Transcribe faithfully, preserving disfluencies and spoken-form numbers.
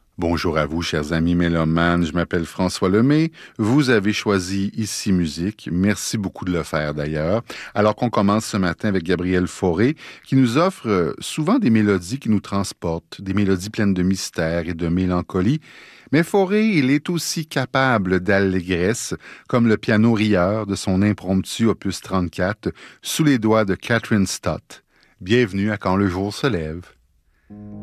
Bonjour à vous, chers amis mélomanes. Je m'appelle François Lemay. Vous avez choisi Ici Musique. Merci beaucoup de le faire, d'ailleurs. Alors qu'on commence ce matin avec Gabriel Fauré, qui nous offre souvent des mélodies qui nous transportent, des mélodies pleines de mystère et de mélancolie. Mais Fauré, il est aussi capable d'allégresse, comme le piano rieur de son impromptu opus trente-quatre, sous les doigts de Catherine Stott. Bienvenue à Quand le jour se lève.